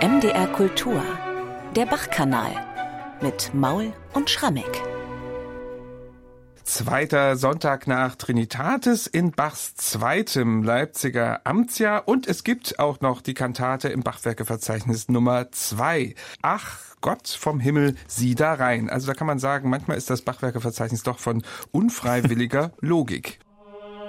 MDR Kultur, der Bach-Kanal mit Maul und Schrammeck. Zweiter Sonntag nach Trinitatis in Bachs zweitem Leipziger Amtsjahr und es gibt auch noch die Kantate im Bachwerkeverzeichnis Nummer 2. Ach Gott vom Himmel, sieh da rein. Also da kann man sagen, manchmal ist das Bachwerkeverzeichnis doch von unfreiwilliger Logik.